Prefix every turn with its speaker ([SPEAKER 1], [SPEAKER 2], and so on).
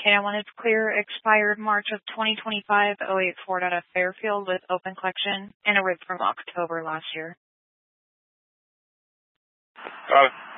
[SPEAKER 1] Okay, that one is clear. Expired March of 2025, 08 Ford out of Fairfield with open collection and a rib from October last year.
[SPEAKER 2] Got it.